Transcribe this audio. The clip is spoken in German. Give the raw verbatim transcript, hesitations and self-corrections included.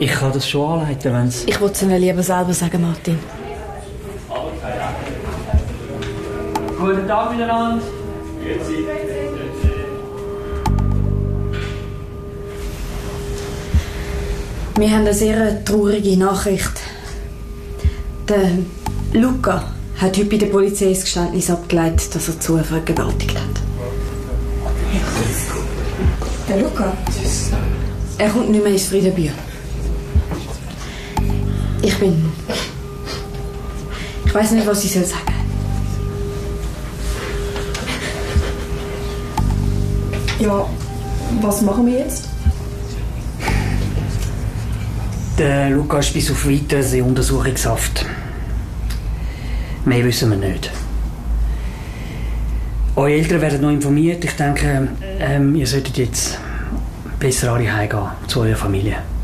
Ich kann das schon anleiten, wenn es... Ich wollte es Ihnen lieber selber sagen, Martin. Guten Tag miteinander. Wir haben eine sehr traurige Nachricht. Der Luca hat heute bei der Polizei das Geständnis abgelegt, dass er zu vergewaltigt hat. Der Luca? Er kommt nicht mehr ins Friedenbühl. Ich bin... Ich weiß nicht, was ich soll sagen. Ja, was machen wir jetzt? Der Luca ist bis auf Weiteres in Untersuchungshaft. Mehr wissen wir nicht. Eure Eltern werden noch informiert. Ich denke, ähm, ihr solltet jetzt besser alle heimgehen zu eurer Familie.